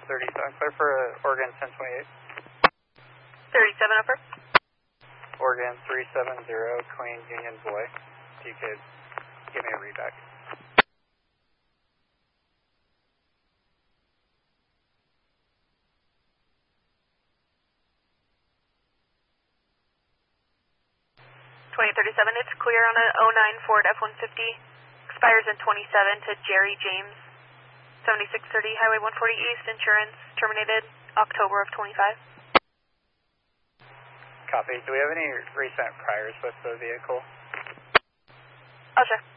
37, clear for Oregon 1028. 37 upper. Oregon 370, Queen Union Boy. If you could give me a readback. It's clear on a 09 Ford F-150. Expires in 27 to Jerry James. 7630 Highway 140 East. Insurance terminated October of 25. Copy. Do we have any recent priors with the vehicle? I'll check.